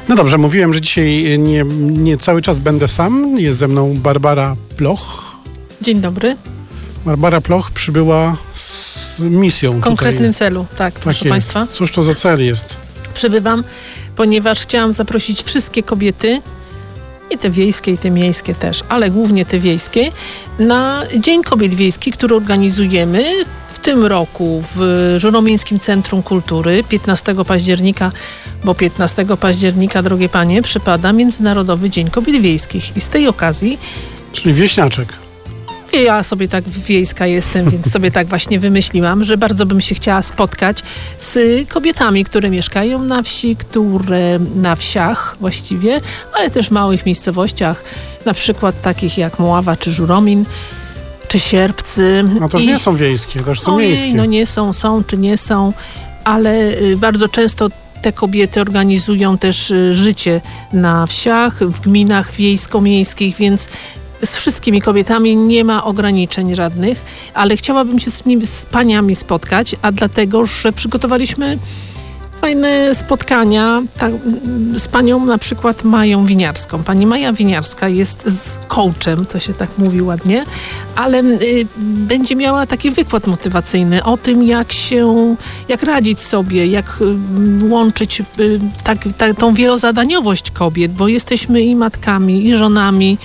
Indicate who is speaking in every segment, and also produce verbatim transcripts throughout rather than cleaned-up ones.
Speaker 1: No dobrze, mówiłem, że dzisiaj nie, nie cały czas będę sam. Jest ze mną Barbara Ploch.
Speaker 2: Dzień dobry.
Speaker 1: Barbara Ploch przybyła z misją.
Speaker 2: W konkretnym
Speaker 1: tutaj.
Speaker 2: celu, tak,
Speaker 1: tak
Speaker 2: proszę
Speaker 1: jest.
Speaker 2: Państwa.
Speaker 1: Cóż to za cel jest?
Speaker 2: Przybywam, ponieważ chciałam zaprosić wszystkie kobiety, i te wiejskie, i te miejskie też, ale głównie te wiejskie, na Dzień Kobiet Wiejskich, który organizujemy w tym roku w Żuromińskim Centrum Kultury piętnastego października, bo piętnastego października, drogie panie, przypada Międzynarodowy Dzień Kobiet Wiejskich. I z tej okazji...
Speaker 1: Czyli wieśniaczek.
Speaker 2: Ja sobie tak wiejska jestem, więc sobie tak właśnie wymyśliłam, że bardzo bym się chciała spotkać z kobietami, które mieszkają na wsi, które na wsiach właściwie, ale też w małych miejscowościach, na przykład takich jak Mława czy Żuromin, czy Sierpcy.
Speaker 1: No to już I... nie są wiejskie, to już są
Speaker 2: Ojej,
Speaker 1: miejskie.
Speaker 2: No nie są, są czy nie są, ale y, bardzo często te kobiety organizują też y, życie na wsiach, w gminach wiejsko-miejskich, więc z wszystkimi kobietami nie ma ograniczeń żadnych, ale chciałabym się z, nim, z paniami spotkać, a dlatego, że przygotowaliśmy fajne spotkania tak, z panią na przykład Mają Winiarską. Pani Maja Winiarska jest z coachem, to się tak mówi ładnie, ale y, będzie miała taki wykład motywacyjny o tym, jak się, jak radzić sobie, jak y, łączyć y, tak, ta, tą wielozadaniowość kobiet, bo jesteśmy i matkami, i żonami,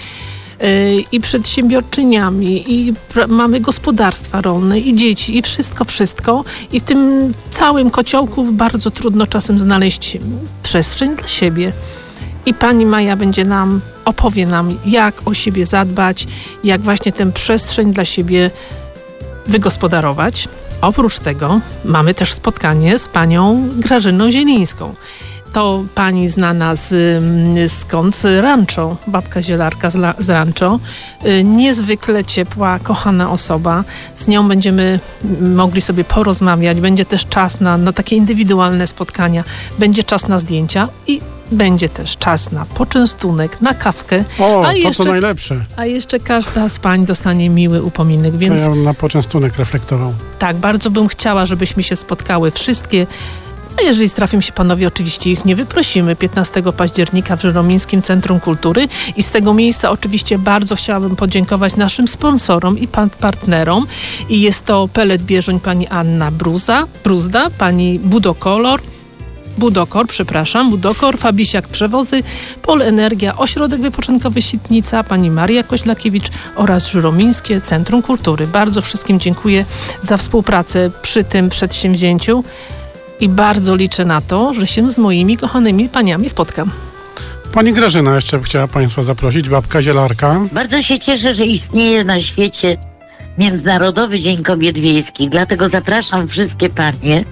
Speaker 2: i przedsiębiorczyniami, i pra- mamy gospodarstwa rolne, i dzieci, i wszystko, wszystko. I w tym całym kociołku bardzo trudno czasem znaleźć przestrzeń dla siebie. I pani Maja będzie nam, opowie nam, jak o siebie zadbać, jak właśnie tę przestrzeń dla siebie wygospodarować. Oprócz tego mamy też spotkanie z panią Grażyną Zielińską. To pani znana z, skąd? Z Rancho, babka zielarka z, la, z Rancho. Niezwykle ciepła, kochana osoba. Z nią będziemy mogli sobie porozmawiać. Będzie też czas na, na takie indywidualne spotkania. Będzie czas na zdjęcia i będzie też czas na poczęstunek, na kawkę.
Speaker 1: O,
Speaker 2: a
Speaker 1: to
Speaker 2: jeszcze,
Speaker 1: co najlepsze.
Speaker 2: A jeszcze każda z pań dostanie miły upominek. Więc
Speaker 1: to ja bym na poczęstunek reflektował.
Speaker 2: Tak, bardzo bym chciała, żebyśmy się spotkały wszystkie. A jeżeli trafią się panowie, oczywiście ich nie wyprosimy. piętnastego października w Żuromińskim Centrum Kultury i z tego miejsca oczywiście bardzo chciałabym podziękować naszym sponsorom i pan partnerom. I jest to Pelet Bieżuń pani Anna Bruza, Bruzda, pani Budokolor, Budokor, przepraszam, Budokor, Fabisiak Przewozy, Pol Energia, Ośrodek Wypoczynkowy Sitnica, pani Maria Koźlakiewicz oraz Żuromińskie Centrum Kultury. Bardzo wszystkim dziękuję za współpracę przy tym przedsięwzięciu. I bardzo liczę na to, że się z moimi kochanymi paniami spotkam.
Speaker 1: Pani Grażyna jeszcze chciała Państwa zaprosić, babka zielarka.
Speaker 3: Bardzo się cieszę, że istnieje na świecie Międzynarodowy Dzień Kobiet Wiejskich, dlatego zapraszam wszystkie panie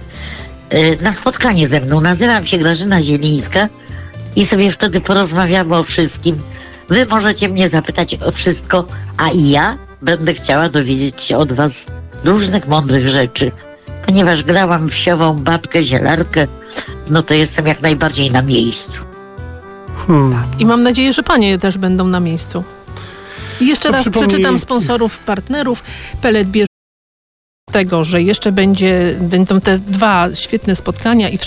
Speaker 3: na spotkanie ze mną. Nazywam się Grażyna Zielińska i sobie wtedy porozmawiamy o wszystkim. Wy możecie mnie zapytać o wszystko, a i ja będę chciała dowiedzieć się od was różnych mądrych rzeczy. Ponieważ grałam wsiową babkę, zielarkę, no to jestem jak najbardziej na miejscu.
Speaker 1: Hmm.
Speaker 2: Tak. I mam nadzieję, że panie też będą na miejscu. I jeszcze
Speaker 1: to
Speaker 2: raz
Speaker 1: przypomnij...
Speaker 2: przeczytam sponsorów, partnerów. Pelet Bieżuń tego, że jeszcze będzie, będą te dwa świetne spotkania i